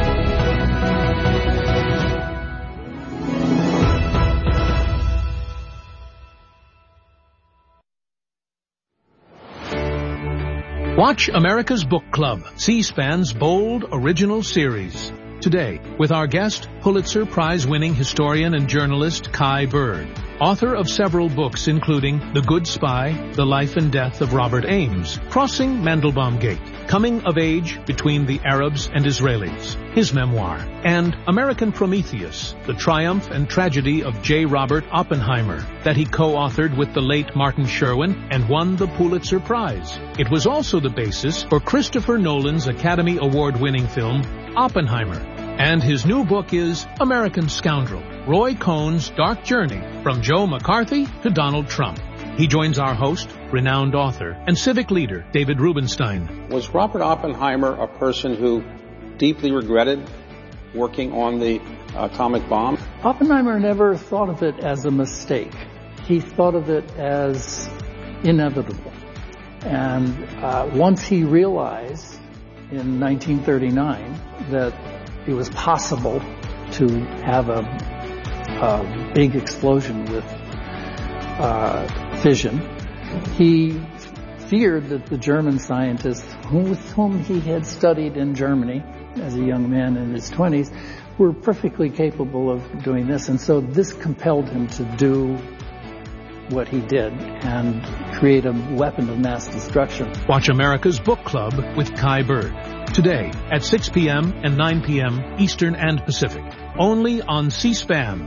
Watch America's Book Club, C-SPAN's bold original series. Today, with our guest, Pulitzer Prize-winning historian and journalist Kai Bird, author of several books including The Good Spy, The Life and Death of Robert Ames, Crossing Mandelbaum Gate, Coming of Age Between the Arabs and Israelis, his memoir, and American Prometheus, The Triumph and Tragedy of J. Robert Oppenheimer, that he co-authored with the late Martin Sherwin and won the Pulitzer Prize. It was also the basis for Christopher Nolan's Academy Award-winning film, Oppenheimer. And his new book is American Scoundrel, Roy Cohn's Dark Journey from Joe McCarthy to Donald Trump. He joins our host, renowned author, and civic leader, David Rubenstein. Was Robert Oppenheimer a person who deeply regretted working on the uh, atomic bomb? Oppenheimer never thought of it as a mistake. He thought of it as inevitable. And uh, once he realized in nineteen thirty-nine that it was possible to have a, a big explosion with uh, fission, he feared that the German scientists with whom he had studied in Germany as a young man in his twenties were perfectly capable of doing this. And so this compelled him to do what he did and create a weapon of mass destruction. Watch America's Book Club with Kai Bird. Today at six p.m. and nine p.m. Eastern and Pacific. Only on C-SPAN.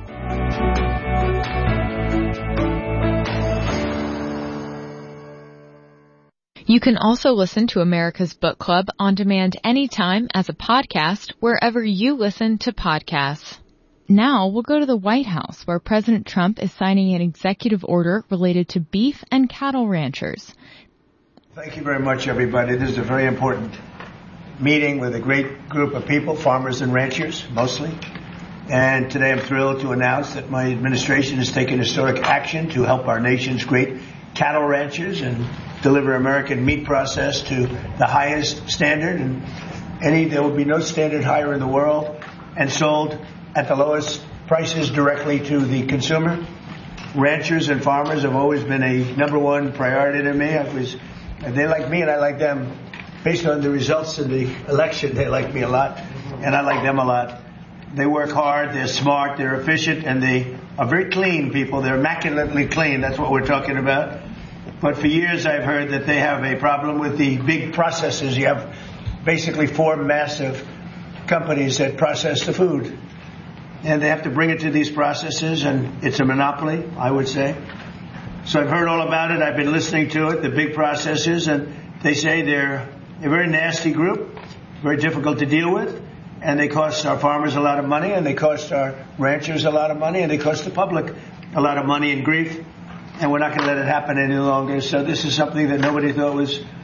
You can also listen to America's Book Club on demand anytime as a podcast wherever you listen to podcasts. Now we'll go to the White House, where President Trump is signing an executive order related to beef and cattle ranchers. Thank you very much, everybody. This is a very important meeting with a great group of people, farmers and ranchers, mostly. And today I'm thrilled to announce that my administration has taken historic action to help our nation's great cattle ranchers and deliver American meat process to the highest standard. And any, there will be no standard higher in the world, and sold at the lowest prices directly to the consumer. Ranchers and farmers have always been a number one priority to me. I was, they like me and I like them. Based on the results of the election, they like me a lot, and I like them a lot. They work hard, they're smart, they're efficient, and they are very clean people. They're immaculately clean. That's what we're talking about. But for years I've heard that they have a problem with the big processors. You have basically four massive companies that process the food. And they have to bring it to these processors, and it's a monopoly, I would say. So I've heard all about it. I've been listening to it, the big processors, and they say they're a very nasty group, very difficult to deal with, and they cost our farmers a lot of money, and they cost our ranchers a lot of money, and they cost the public a lot of money and grief, and we're not going to let it happen any longer. So this is something that nobody thought was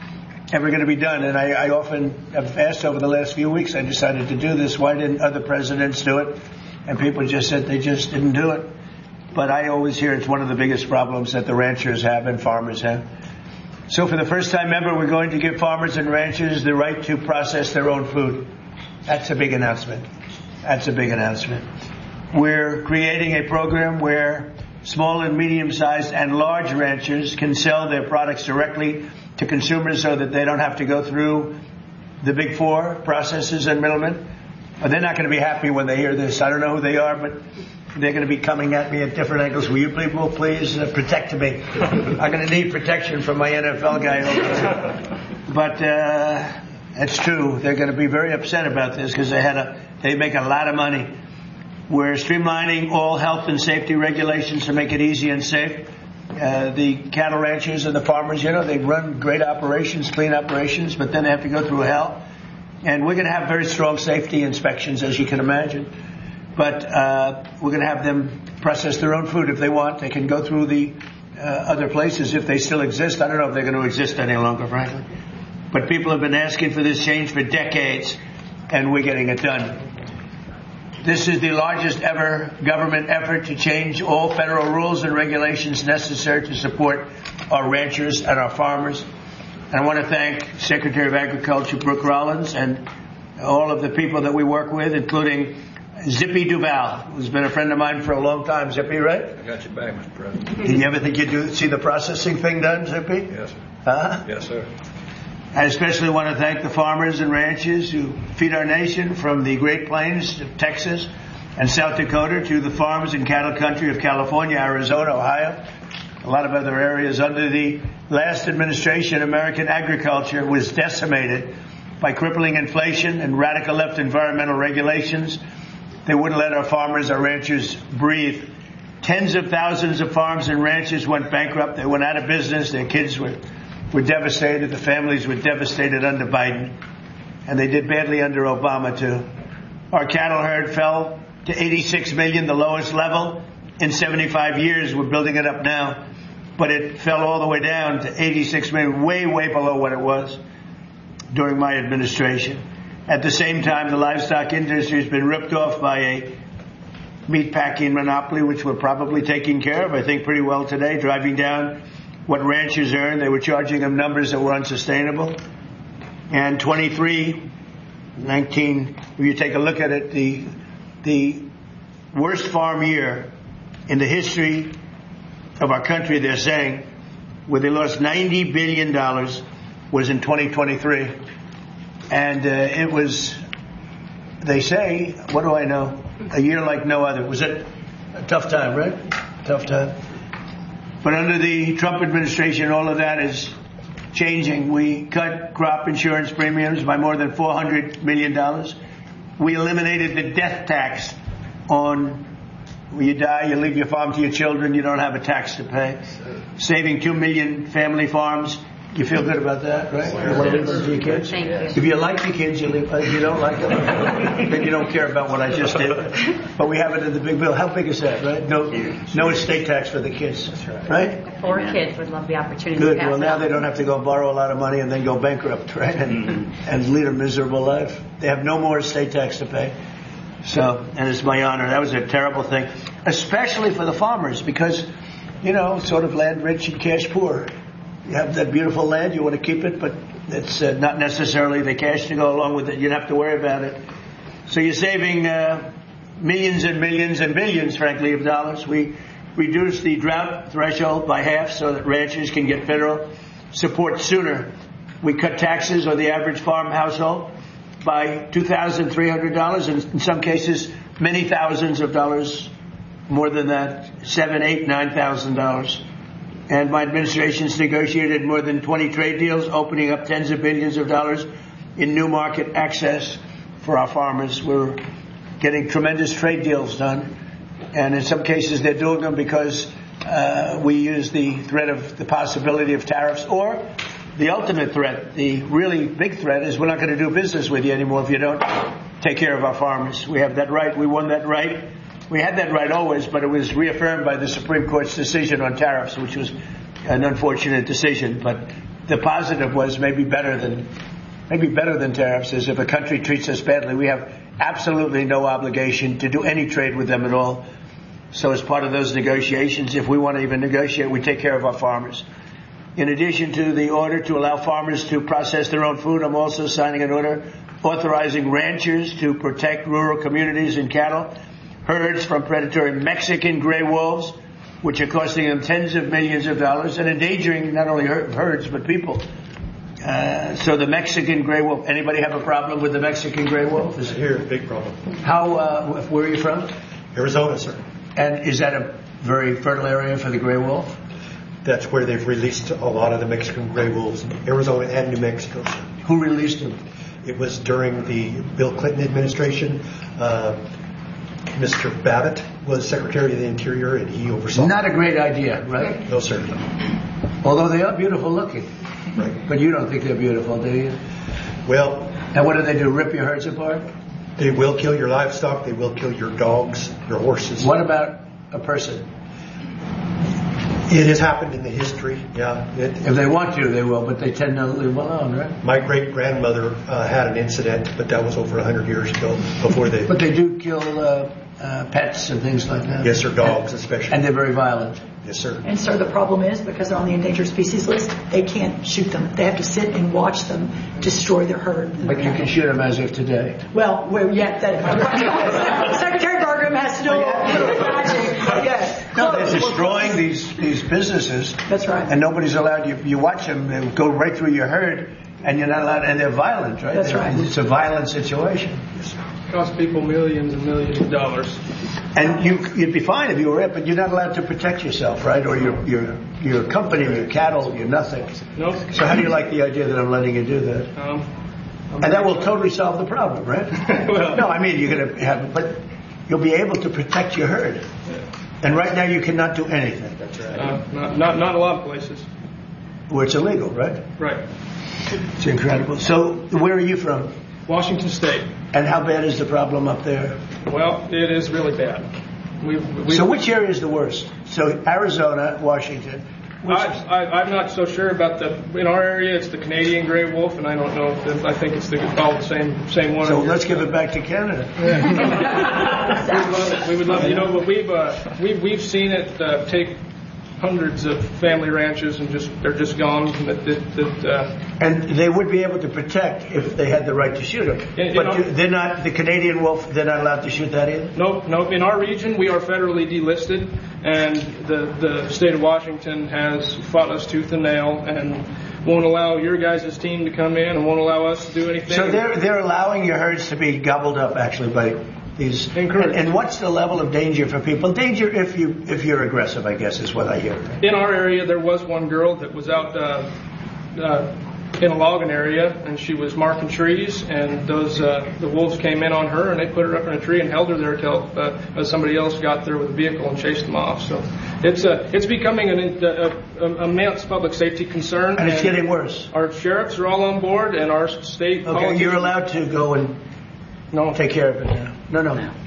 ever going to be done. And I, I often have asked over the last few weeks, I decided to do this. Why didn't other presidents do it? And people just said they just didn't do it. But I always hear it's one of the biggest problems that the ranchers have and farmers have. So for the first time ever, we're going to give farmers and ranchers the right to process their own food. That's a big announcement. That's a big announcement. We're creating a program where small and medium-sized and large ranchers can sell their products directly to consumers so that they don't have to go through the big four processors and middlemen. But they're not going to be happy when they hear this. I don't know who they are, but they're going to be coming at me at different angles. Will you people please uh, protect me? I'm going to need protection from my N F L guy over there. But uh, it's true. They're going to be very upset about this because they had a they make a lot of money. We're streamlining all health and safety regulations to make it easy and safe. Uh, the cattle ranchers and the farmers, you know, they run great operations, clean operations, but then they have to go through hell. And we're going to have very strong safety inspections, as you can imagine. But uh, we're going to have them process their own food if they want. They can go through the uh, other places if they still exist. I don't know if they're going to exist any longer, frankly. But people have been asking for this change for decades, and we're getting it done. This is the largest ever government effort to change all federal rules and regulations necessary to support our ranchers and our farmers. And I want to thank Secretary of Agriculture Brooke Rollins and all of the people that we work with, including Zippy Duval, who's been a friend of mine for a long time. Zippy, right? I got your back, Mister President. Did you ever think you'd do, see the processing thing done, Zippy? Yes, sir. Huh? Yes, sir. I especially want to thank the farmers and ranchers who feed our nation from the Great Plains of Texas and South Dakota to the farms and cattle country of California, Arizona, Ohio, a lot of other areas. Under the last administration, American agriculture was decimated by crippling inflation and radical left environmental regulations. They wouldn't let our farmers, our ranchers breathe. Tens of thousands of farms and ranches went bankrupt. They went out of business. Their kids were, were devastated. The families were devastated under Biden. And they did badly under Obama, too. Our cattle herd fell to eighty-six million, the lowest level in seventy-five years. We're building it up now. But it fell all the way down to eighty-six million, way, way below what it was during my administration. At the same time, the livestock industry has been ripped off by a meatpacking monopoly, which we're probably taking care of, I think, pretty well today, driving down what ranchers earn. They were charging them numbers that were unsustainable. And twenty-three, nineteen, if you take a look at it, the the worst farm year in the history of our country, they're saying, where they lost ninety billion dollars, was in twenty twenty-three. And uh, it was, they say, what do I know, a year like no other. Was it a tough time, right? Tough time. But under the Trump administration, all of that is changing. We cut crop insurance premiums by more than four hundred million dollars. We eliminated the death tax on when you die, you leave your farm to your children, you don't have a tax to pay. Saving two million family farms. You feel good about that, right? You want to leave them to your kids? Thank you. If you like the kids, you leave. If you don't like them, then you don't care about what I just did. But we have it in the big bill. How big is that, right? No, no estate tax for the kids, right? Four kids would love the opportunity Good. to pass Well, it now on. they don't have to go borrow a lot of money and then go bankrupt, right? And, and lead a miserable life. They have no more estate tax to pay. So, and it's my honor. That was a terrible thing, especially for the farmers, because, you know, sort of land rich and cash poor. You have that beautiful land, you want to keep it, but it's uh, not necessarily the cash to go along with it. You don't have to worry about it. So you're saving uh, millions and millions and billions, frankly, of dollars. We reduced the drought threshold by half so that ranchers can get federal support sooner. We cut taxes on the average farm household by two thousand three hundred dollars, and in some cases, many thousands of dollars more than that, seven, eight, nine thousand dollars. And my administration's negotiated more than twenty trade deals, opening up tens of billions of dollars in new market access for our farmers. We're getting tremendous trade deals done. And in some cases, they're doing them because uh, we use the threat of the possibility of tariffs, or the ultimate threat, the really big threat, is we're not going to do business with you anymore if you don't take care of our farmers. We have that right. We won that right. We had that right always, but it was reaffirmed by the Supreme Court's decision on tariffs, which was an unfortunate decision. But the positive was maybe better than maybe better than tariffs is if a country treats us badly, we have absolutely no obligation to do any trade with them at all. So as part of those negotiations, if we want to even negotiate, we take care of our farmers. In addition to the order to allow farmers to process their own food, I'm also signing an order authorizing ranchers to protect rural communities and cattle herds from predatory Mexican gray wolves, which are costing them tens of millions of dollars and endangering not only herds but people. Uh, so the Mexican gray wolf, anybody have a problem with the Mexican gray wolf? Is here, big problem. How, uh, where are you from? Arizona, sir. And is that a very fertile area for the gray wolf? That's where they've released a lot of the Mexican gray wolves, Arizona and New Mexico, sir. Who released them? It was during the Bill Clinton administration. Uh, Mister Babbitt was Secretary of the Interior, and he oversaw. Not a great idea, right? No, sir. Although they are beautiful looking. Right. But you don't think they're beautiful, do you? Well. And what do they do, rip your herds apart? They will kill your livestock. They will kill your dogs, your horses. What about a person? It has happened in the history, yeah. It, if they want to, they will, but they tend to leave alone, right? My great-grandmother uh, had an incident, but that was over one hundred years ago, before they... But they do kill uh, uh, pets and things like that. Yes, sir, dogs and, especially. And they're very violent. Yes, sir. And sir, the problem is, because they're on the endangered species list, they can't shoot them. They have to sit and watch them destroy their herd. But you can shoot them as of today. Well, well yeah, that, Secretary Bargram has to know magic. Yes. No, they're destroying these, these businesses. That's right. And nobody's allowed, you, you watch them, they go right through your herd, and you're not allowed, and they're violent, right? That's they're, right. It's a violent situation. It costs people millions and millions of dollars. And you, you'd be fine if you were it, but you're not allowed to protect yourself, right? Or your your your company, your cattle, your nothing. No. So how do you like the idea that I'm letting you do that? Um, and that will totally solve the problem, right? Well, no, I mean, you're going to have, but you'll be able to protect your herd. And right now you cannot do anything. That's right. Uh, not, not, not a lot of places. Where it's illegal, right? Right. It's incredible. So where are you from? Washington State. And how bad is the problem up there? Well, it is really bad. We've, we've, so which area is the worst? So Arizona, Washington. I, I, I'm not so sure about the. In our area, it's the Canadian gray wolf, and I don't know if I think it's the all the same same one. So let's give it back to Canada. Yeah. we would love it. We would love it. You know, but we've uh, we've we've seen it uh, take hundreds of family ranches and just they're just gone. That, that, that, uh, and they would be able to protect if they had the right to shoot them. In, but in our, they're not, the Canadian wolf, they're not allowed to shoot that either? No, no. In our region, we are federally delisted, and the, the state of Washington has fought us tooth and nail and won't allow your guys' team to come in and won't allow us to do anything. So they're, they're allowing your herds to be gobbled up, actually, by these. And, and what's the level of danger for people? Danger if you if you're aggressive, I guess, is what I hear. In our area, there was one girl that was out uh, uh, in a logging area, and she was marking trees, and those uh, the wolves came in on her, and they put her up in a tree and held her there till uh, somebody else got there with a vehicle and chased them off. So it's uh, it's becoming an uh, immense public safety concern, and it's and getting worse. Our sheriffs are all on board, and our state. Okay, you're allowed to go and no take care of it now. No, no. no.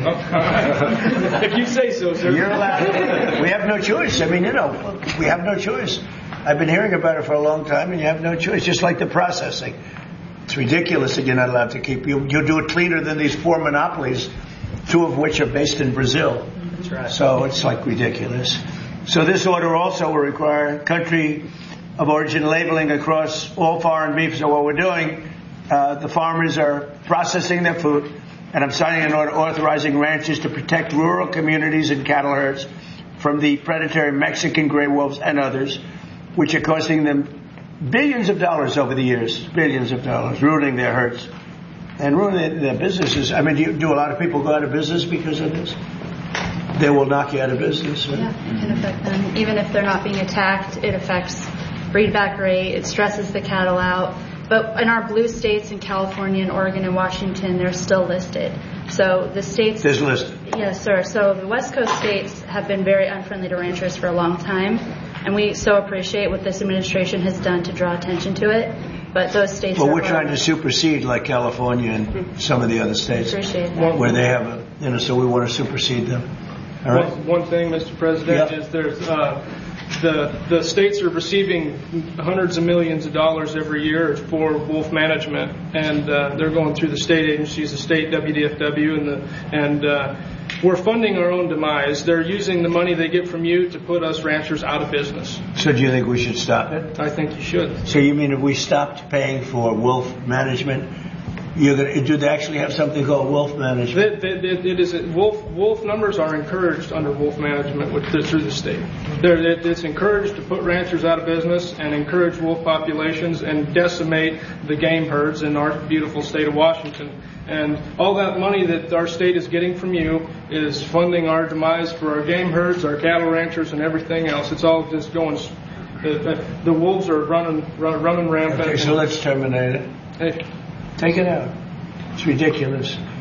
If you say so, sir. You're allowed. We have no choice. I mean, you know, we have no choice. I've been hearing about it for a long time, and you have no choice. Just like the processing. It's ridiculous that you're not allowed to keep. You, you do it cleaner than these four monopolies, two of which are based in Brazil. That's right. So it's like ridiculous. So this order also will require country of origin labeling across all foreign beef. So what we're doing, uh, the farmers are processing their food. And I'm signing an order authorizing ranchers to protect rural communities and cattle herds from the predatory Mexican gray wolves and others, which are costing them billions of dollars over the years, billions of dollars, ruining their herds and ruining their businesses. I mean, do, you, do a lot of people go out of business because of this? They will knock you out of business. Right? Yeah, it can affect them. Even if they're not being attacked, it affects breedback rate. It stresses the cattle out. But in our blue states in California and Oregon and Washington, they're still listed. So the states... There's listed. Yes, sir. So the West Coast states have been very unfriendly to ranchers for a long time. And we so appreciate what this administration has done to draw attention to it. But those states well, are... Well, we're trying to supersede like California and mm-hmm. some of the other states. Appreciate that. Where they have a... You know, so we want to supersede them. All right? One, one thing, Mister President, yep. is there's... Uh, the the states are receiving hundreds of millions of dollars every year for wolf management, and uh, they're going through the state agencies, the state W D F W, and the and uh, we're funding our own demise. They're using the money they get from you to put us ranchers out of business. So do you think we should stop it? I think you should. So you mean if we stopped paying for wolf management, you're gonna, do they actually have something called wolf management? It, it, it is wolf. Wolf numbers are encouraged under wolf management with, through the state. They're, it, it's encouraged to put ranchers out of business and encourage wolf populations and decimate the game herds in our beautiful state of Washington. And all that money that our state is getting from you is funding our demise for our game herds, our cattle ranchers, and everything else. It's all just going. The, the wolves are running, run, running rampant. Okay, so let's terminate it. Hey. Take it out. It's ridiculous.